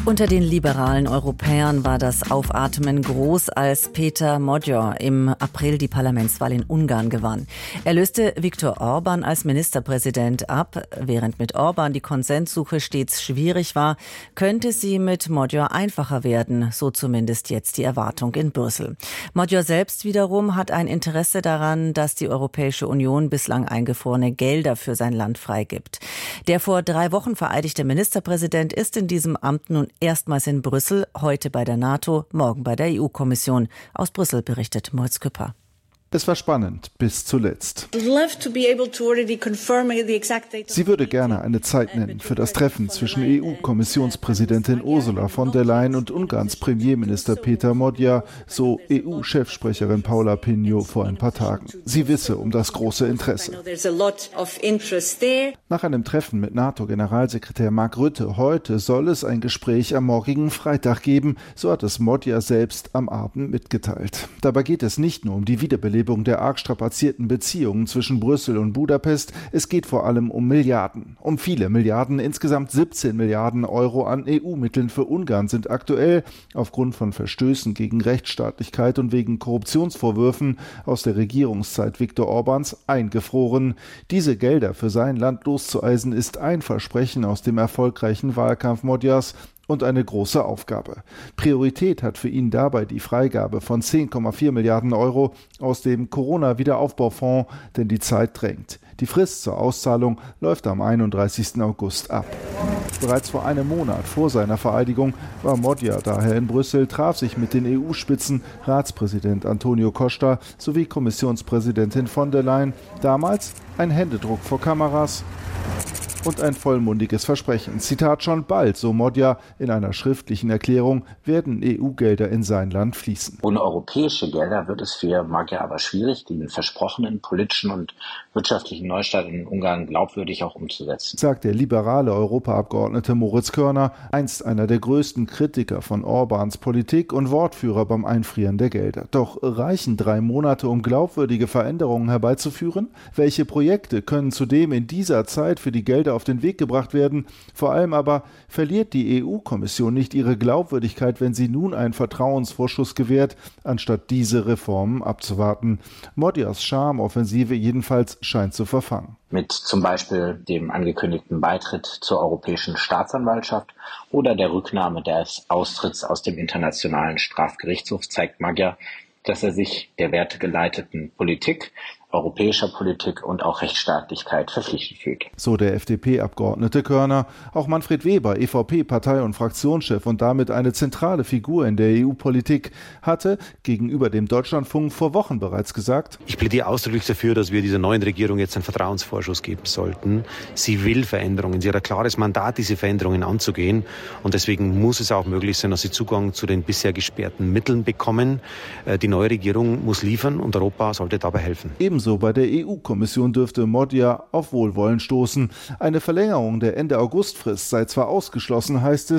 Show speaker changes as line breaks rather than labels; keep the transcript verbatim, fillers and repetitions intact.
Unter den liberalen Europäern war das Aufatmen groß, als Peter Magyar im April die Parlamentswahl in Ungarn gewann. Er löste Viktor Orbán als Ministerpräsident ab. Während mit Orbán die Konsenssuche stets schwierig war, könnte sie mit Magyar einfacher werden, so zumindest jetzt die Erwartung in Brüssel. Magyar selbst wiederum hat ein Interesse daran, dass die Europäische Union bislang eingefrorene Gelder für sein Land freigibt. Der vor drei Wochen vereidigte Ministerpräsident ist in diesem Amt nun erstmals in Brüssel, heute bei der NATO, morgen bei der E U-Kommission. Aus Brüssel berichtet Moritz Küpper.
Es war spannend bis zuletzt. Sie würde gerne eine Zeit nennen für das Treffen zwischen E U-Kommissionspräsidentin Ursula von der Leyen und Ungarns Premierminister Peter Magyar, so E U-Chefsprecherin Paula Pinho vor ein paar Tagen. Sie wisse um das große Interesse. Nach einem Treffen mit NATO-Generalsekretär Mark Rutte heute soll es ein Gespräch am morgigen Freitag geben, so hat es Magyar selbst am Abend mitgeteilt. Dabei geht es nicht nur um die Wiederbelebung der arg strapazierten Beziehungen zwischen Brüssel und Budapest. Es geht vor allem um Milliarden. Um viele Milliarden, insgesamt siebzehn Milliarden Euro an E U-Mitteln für Ungarn sind aktuell aufgrund von Verstößen gegen Rechtsstaatlichkeit und wegen Korruptionsvorwürfen aus der Regierungszeit Viktor Orbáns eingefroren. Diese Gelder für sein Land loszueisen ist ein Versprechen aus dem erfolgreichen Wahlkampf Magyars und eine große Aufgabe. Priorität hat für ihn dabei die Freigabe von zehn Komma vier Milliarden Euro aus dem Corona-Wiederaufbaufonds, denn die Zeit drängt. Die Frist zur Auszahlung läuft am einunddreißigsten August ab. Bereits vor einem Monat vor seiner Vereidigung war Magyar daher in Brüssel, traf sich mit den E U-Spitzen, Ratspräsident Antonio Costa sowie Kommissionspräsidentin von der Leyen. Damals ein Händedruck vor Kameras und ein vollmundiges Versprechen. Zitat: Schon bald, so Magyar in einer schriftlichen Erklärung, werden E U-Gelder in sein Land fließen.
Ohne europäische Gelder wird es für Magyar aber schwierig, den versprochenen politischen und wirtschaftlichen Neustart in Ungarn glaubwürdig auch umzusetzen,
sagt der liberale Europaabgeordnete Moritz Körner, einst einer der größten Kritiker von Orbáns Politik und Wortführer beim Einfrieren der Gelder. Doch reichen drei Monate, um glaubwürdige Veränderungen herbeizuführen? Welche Projekte können zudem in dieser Zeit für die Gelder auf den Weg gebracht werden? Vor allem aber, verliert die E U-Kommission nicht ihre Glaubwürdigkeit, wenn sie nun einen Vertrauensvorschuss gewährt, anstatt diese Reformen abzuwarten? Magyars Charmeoffensive jedenfalls scheint zu verfangen.
Mit zum Beispiel dem angekündigten Beitritt zur Europäischen Staatsanwaltschaft oder der Rücknahme des Austritts aus dem Internationalen Strafgerichtshof zeigt Magyar, dass er sich der wertegeleiteten Politik, europäischer Politik und auch Rechtsstaatlichkeit verpflichtet fühlt.
So der F D P-Abgeordnete Körner. Auch Manfred Weber, E V P-Partei- und Fraktionschef und damit eine zentrale Figur in der E U-Politik, hatte gegenüber dem Deutschlandfunk vor Wochen bereits gesagt:
Ich plädiere ausdrücklich dafür, dass wir dieser neuen Regierung jetzt einen Vertrauensvorschuss geben sollten. Sie will Veränderungen. Sie hat ein klares Mandat, diese Veränderungen anzugehen. Und deswegen muss es auch möglich sein, dass sie Zugang zu den bisher gesperrten Mitteln bekommen. Die neue Regierung muss liefern und Europa sollte dabei helfen.
Ebenso bei der E U-Kommission dürfte Magyar auf Wohlwollen stoßen. Eine Verlängerung der Ende-August-Frist sei zwar ausgeschlossen, heißt es,